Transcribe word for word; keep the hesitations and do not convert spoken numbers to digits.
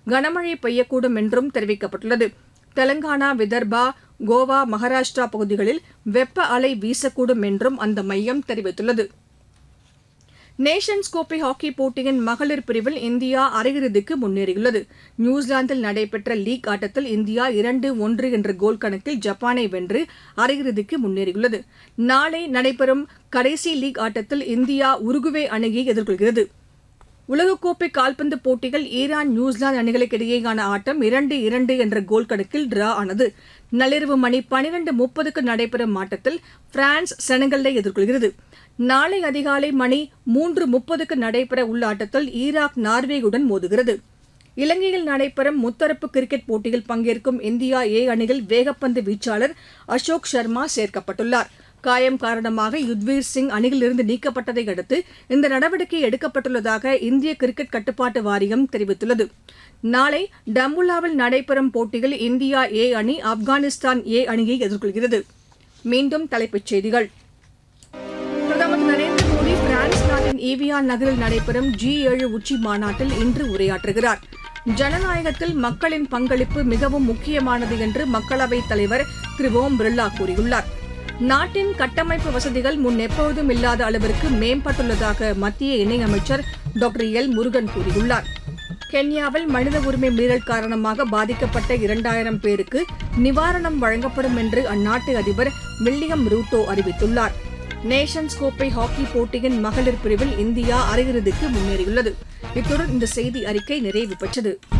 கனமழை பெய்யக்கூடும் என்றும் தெரிவிக்கப்பட்டுள்ளது. தெலங்கானா, விதர்பா, கோவா, மகாராஷ்டிரா பகுதிகளில் வெப்ப அலை வீசக்கூடும் என்றும் அந்த மையம் தெரிவித்துள்ளது. நேஷன்ஸ் கோப்பை ஹாக்கி போட்டியின் மகளிர் பிரிவில் இந்தியா அரையிறுதிக்கு முன்னேறியுள்ளது. நியூசிலாந்தில் நடைபெற்ற லீக் ஆட்டத்தில் இந்தியா இரண்டு ஒன்று என்ற கோல் கணக்கில் ஜப்பானை வென்று அரையிறுதிக்கு முன்னேறியுள்ளது. நாளை நடைபெறும் கடைசி லீக் ஆட்டத்தில் இந்தியா உருகுவே அணியை எதிர்கொள்கிறது. உலகக்கோப்பை கால்பந்து போட்டியில் ஈரான், நியூசிலாந்து அணிகளுக்கு இடையேயான ஆட்டம் இரண்டு இரண்டு என்ற கோல் கணக்கில் டிரா ஆனது. நள்ளிரவு மணி பனிரண்டு முப்பதுக்கு நடைபெறும் ஆட்டத்தில் பிரான்ஸ் செனகலை எதிர்கொள்கிறது. நாளை அதிகாலை மணி மூன்று முப்பதுக்கு நடைபெற உள்ள ஆட்டத்தில் ஈராக் நார்வேயுடன் மோதுகிறது. இலங்கையில் நடைபெறும் முத்தரப்பு கிரிக்கெட் போட்டியில் பங்கேற்கும் இந்தியா ஏ அணியில் வேகப்பந்து வீச்சாளர் அசோக் சர்மா சேர்க்கப்பட்டுள்ளார். காயம் காரணமாக யுத்வீர் சிங் அணியிலிருந்து நீக்கப்பட்டதை அடுத்து இந்த நடவடிக்கை எடுக்கப்பட்டுள்ளதாக இந்திய கிரிக்கெட் கட்டுப்பாட்டு வாரியம் தெரிவித்துள்ளது. நாளை டம்புல்லாவில் நடைபெறும் போட்டியில் இந்தியா ஏ அணி ஆப்கானிஸ்தான் ஏ அணியை எதிர்கொள்கிறது. மீண்டும் தலைப்புச் செய்திகள். பிரதமர் திரு நரேந்திர மோடி பிரான்ஸ் நாட்டின் ஈவியான் நகரில் நடைபெறும் ஜி ஏழு உச்சி மாநாட்டில் இன்று உரையாற்றுகிறார். ஜனநாயகத்தில் மக்களின் பங்களிப்பு மிகவும் முக்கியமானது என்று மக்களவைத் தலைவர் திரு ஓம் பிர்லா கூறியுள்ளார். நாட்டின் கட்டமைப்பு வசதிகள் முன் எப்போதும் இல்லாத அளவிற்கு மேம்பட்டுள்ளதாக மத்திய இணையமைச்சர் டாக்டர் எல் முருகன் கூறியுள்ளார். கென்யாவில் மனித உரிமை மீறல் காரணமாக பாதிக்கப்பட்ட இரண்டாயிரம் பேருக்கு நிவாரணம் வழங்கப்படும் என்று அந்நாட்டு அதிபர் வில்லியம் ரூட்டோ அறிவித்துள்ளார். நேஷன்ஸ் கோப்பை ஹாக்கி போட்டியின் மகளிர் பிரிவில் இந்தியா அரையிறுதிக்கு முன்னேறியுள்ளது. இத்துடன் இந்த செய்தி அறிக்கை நிறைவு பெற்றது.